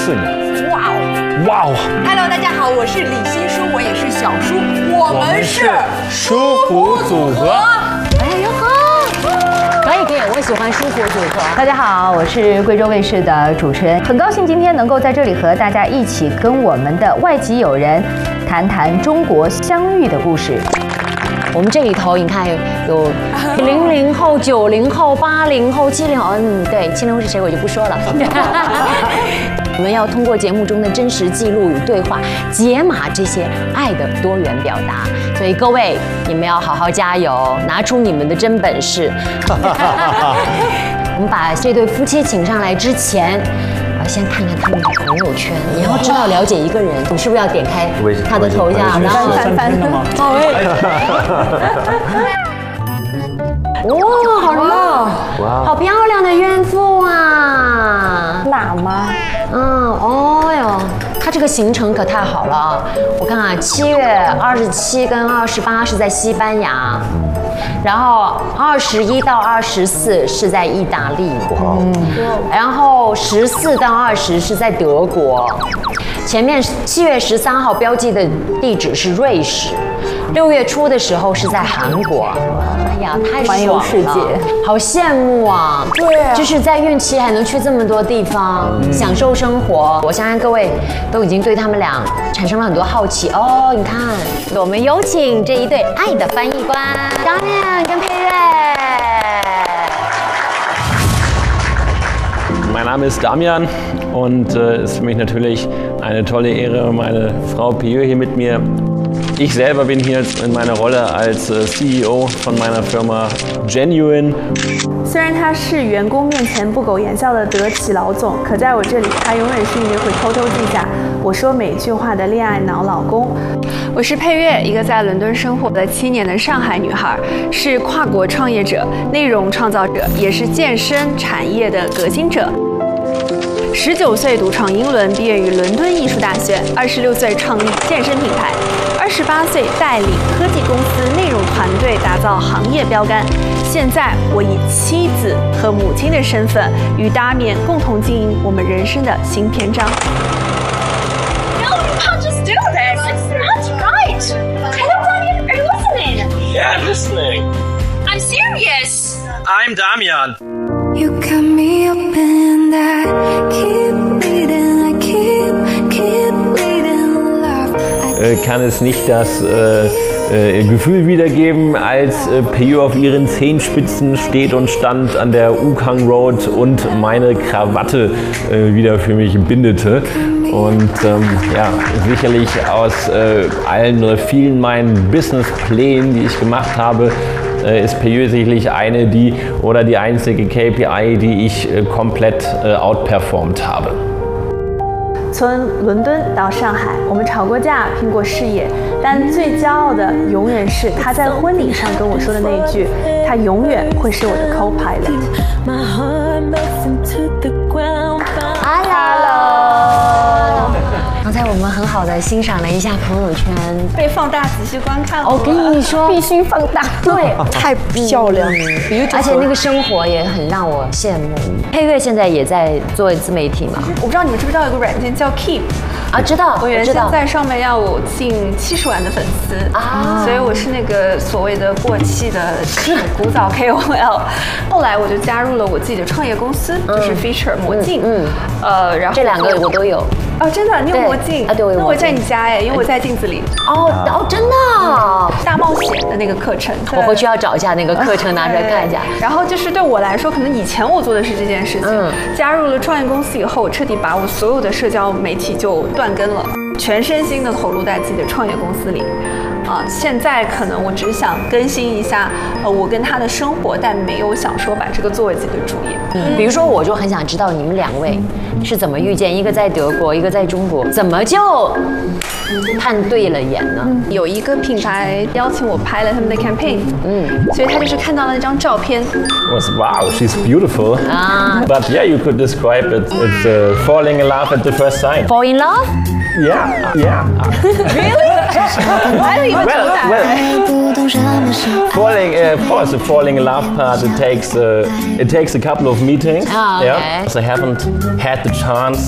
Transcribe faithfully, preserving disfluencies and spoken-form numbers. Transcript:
四年。 哇哦！ 哇哦 ！Hello， 大家好，我是李欣舒，我也是小舒，我们是舒服组合。 哎呦呵，可以可以，我喜欢舒服组合。 大家好，我是贵州卫视的主持人，很高兴今天能够在这里和大家一起跟我们的外籍友人谈谈中国相遇的故事。 我们这里头，你看有零零后、九零后、八零后、七零后，嗯，对，七零后是谁我就不说了。我们要通过节目中的真实记录与对话，解码这些爱的多元表达。所以各位，你们要好好加油，拿出你们的真本事。我们把这对夫妻请上来之前。先看看他们的朋友圈，你要知道了解一个人，你是不是要点开他的头像，然后翻翻吗？ 好哎！哇，好热！哇，好漂亮的怨妇啊！ 辣吗？ 嗯，哦哟，他这个行程可太好了啊！我看啊，七月二十七跟二十八是在西班牙。然后二十一到二十四是在意大利，嗯，然后十四到二十是在德国，前面七月十三号标记的地址是瑞士，六月初的时候是在韩国。哎呀，太爽了！环游世界，好羡慕啊！ 对啊， 就是在孕期还能去这么多地方，嗯、享受生活。我相信各位都已经对他们俩产生了很多好奇哦。你看，我们有请这一对爱的翻译官Damian跟佩月。 Mein Name ist Damian und äh, es ist für mich natürlich eine tolle Ehre, meine Frau Pieux hier mit mir. Ich selber bin hier in meiner Rolle als äh, C E O von meiner Firma Genuine. 虽然他是员工面前不苟言笑的德企老总，可在我这里，他永远是一名会偷偷记下我说每句话的恋爱脑老公。我是佩月，一个在伦敦生活了七年的上海女孩，是跨国创业者、内容创造者，也是健身产业的革新者。十九岁独闯英伦，毕业于伦敦艺术大学。二十六岁创立健身品牌，二十八岁带领科技公司内容团队打造行业标杆。现在，我以妻子和母亲的身份，与Damian共同经营我们人生的新篇章。 No, you can't just do this. It's not right. Hello, Damian. Are you listening? Yeah, I'm listening. I'm serious. I'm Damian. You got me open, I keep bleeding, I keep, keep bleeding, love. Äh, kann es nicht das äh, äh, Gefühl wiedergeben, als äh, Pieux auf ihren Zehenspitzen steht und stand an der Ukang Road und meine Krawatte äh, wieder für mich bindete. Und ähm, ja, sicherlich aus äh, allen oder vielen meinen Businessplänen, die ich gemacht habe, ist Pieux sicherlich eine die oder die einzige K P I, die ich komplett outperformed habe. 从伦敦到上海，我们吵过架，拼过事业，但最骄傲的永远是他在婚礼上跟我说的那一句：“他永远会是我的 co-pilot。” Hello， 刚才我们很好的欣赏了一下朋友圈， 被放大仔细观看。 我跟你说， 必须放大， 对， 太漂亮了， 而且那个生活也很让我羡慕。佩月现在也在做自媒体嘛？ 我不知道你们知不知道有个软件叫 Keep 啊，知道， 我原先在上面要有近七十万的粉丝啊，所以我是那个所谓的过气的古早 K O L。后来我就加入了我自己的创业公司，就是 Feature 魔镜，嗯，呃，然后这两个我都有。 哦，真的，你有魔镜啊？对，我有。 那我在你家哎，因为我在镜子里。 哦哦，真的， 大冒险的那个课程， 我回去要找一下那个课程，拿出来看一下。 然后就是对我来说，可能以前我做的是这件事情，嗯，加入了创业公司以后，我彻底把我所有的社交媒体就断更了，全身心的投入在自己的创业公司里。啊，现在可能我只想更新一下，呃，我跟他的生活，但没有想说把这个作为自己的主业。 嗯，比如说，我就很想知道你们两位是怎么遇见，一个在德国，一个在中国，怎么就看对了眼呢？ 嗯、有一个品牌邀请我拍了他们的 campaign， 嗯，所以他就是看到了那张照片。 Was wow, she's beautiful. Ah. But yeah, you could describe it. It's uh, falling in love at the first sight. Fall in love? Yeah, yeah. Really? Why do you even well, do that? Well, falling, uh, of course, the falling in love part. It takes uh, it takes a couple of meetings. Oh, okay. Yeah. So I haven't had the chance